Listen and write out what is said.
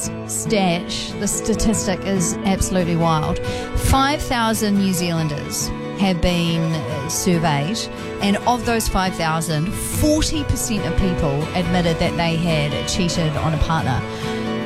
the statistic is absolutely wild. 5,000 New Zealanders have been surveyed, and of those 5,000, 40% of people admitted that they had cheated on a partner.